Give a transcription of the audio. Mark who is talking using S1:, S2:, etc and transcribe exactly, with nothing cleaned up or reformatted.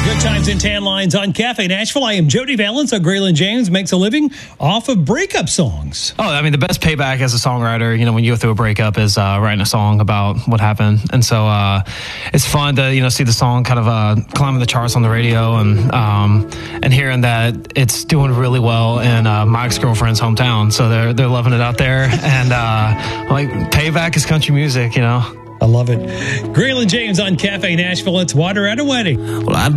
S1: Good times and tan lines on Cafe Nashville. I am Jody Valance. So Graylin James makes a living off of breakup songs.
S2: Oh, I mean, the best payback as a songwriter, you know, when you go through a breakup is uh, writing a song about what happened. And so uh, it's fun to, you know, see the song kind of uh, climbing the charts on the radio and um, and hearing that it's doing really well in uh, my ex-girlfriend's hometown. So they're, they're loving it out there. And uh, like, payback is country music, you know.
S1: I love it. Graylin James on Cafe Nashville. It's Water at a Wedding.
S2: Well, I